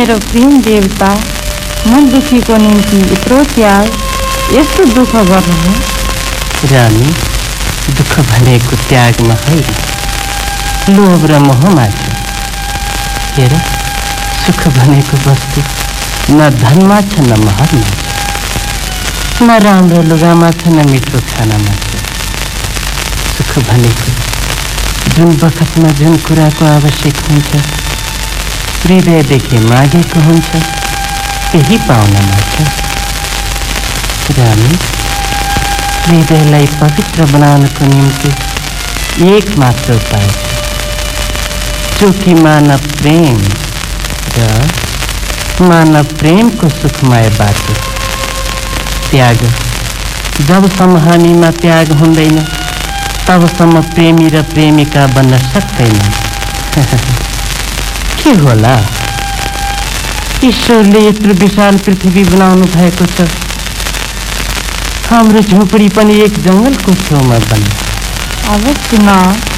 मेरो प्रेम देवता मन दुखीको निम्ति यत्रो त्याग यस्तो दुःख गर्नु रानी दुःख भनेको त्यागमा होइन लोभ र मोहमा छ हेर सुख भनेको वस्तु न धनमा छ न महरमा छ न राम्रो लुगामा छ न मिठो खानामा छ सुख भनेको जुन बखतमा जुन कुराको आवश्यक हुन्छ हृदयदेखि मागेको हुन्छ त्यही पाउनमा छ रानी हृदयलाई पवित्र बनाउनको निम्ति एक मात्र उपाय छ जो कि मानव प्रेम र मानव प्रेमको सुखमय बाटो त्याग जबसम्म हामीमा त्याग हुँदैन तबसम्म प्रेमी र प्रेमिका बन्न सक्दैन के होला ईश्वरले यत्रो विशाल पृथ्वी बनाउनु भएको छ हाम्रो झोपडी पनि एक जङ्गलको छेउमा बन्यो अवश्य न